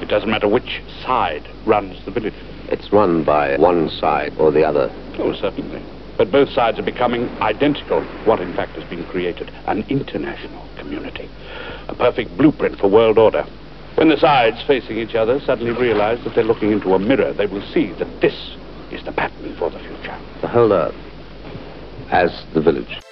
It doesn't matter which side runs the village. It's run by one side or the other. Oh, certainly. But both sides are becoming identical. What, in fact, has been created? An international community. A perfect blueprint for world order. When the sides facing each other suddenly realize that they're looking into a mirror, they will see that this is the pattern for the future. The whole Earth as the village.